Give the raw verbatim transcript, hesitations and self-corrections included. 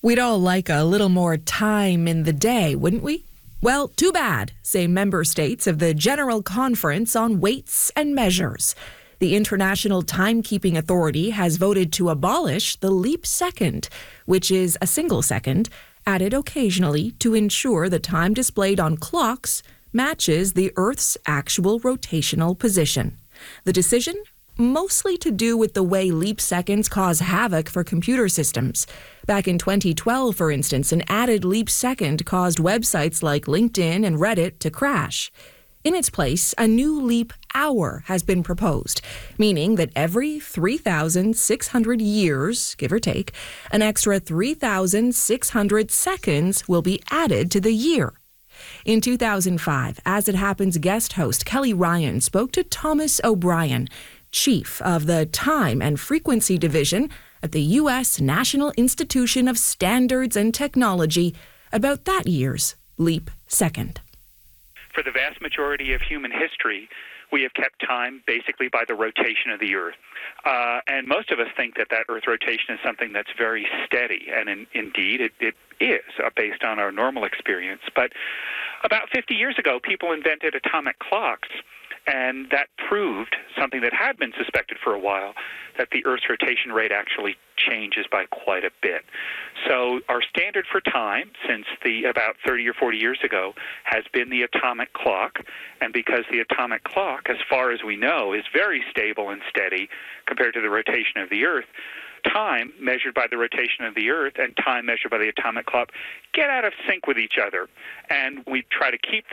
We'd all like a little more time in the day, wouldn't we? Well, too bad, say member states of the General Conference on Weights and Measures. The International Timekeeping Authority has voted to abolish the leap second, which is a single second, added occasionally to ensure the time displayed on clocks matches the Earth's actual rotational position. The decision? Mostly to do with the way leap seconds cause havoc for computer systems. Back in twenty twelve, for instance, an added leap second caused websites like LinkedIn and Reddit to crash. In its place, a new leap hour has been proposed, meaning that every three thousand six hundred years, give or take, an extra three thousand six hundred seconds will be added to the year. In two thousand five, As It Happens guest host Kelly Ryan spoke to Thomas O'Brien, chief of the Time and Frequency Division at the U S National Institution of Standards and Technology, about that year's leap second. For the vast majority of human history, we have kept time basically by the rotation of the Earth. Uh, and most of us think that that Earth rotation is something that's very steady, and in, indeed it, it is, uh, based on our normal experience. But about fifty years ago, people invented atomic clocks, and that proved something that had been suspected for a while, that the Earth's rotation rate actually changes by quite a bit. So our standard for time, since the about thirty or forty years ago, has been the atomic clock. And because the atomic clock, as far as we know, is very stable and steady compared to the rotation of the Earth, time measured by the rotation of the Earth and time measured by the atomic clock get out of sync with each other. And we try to keep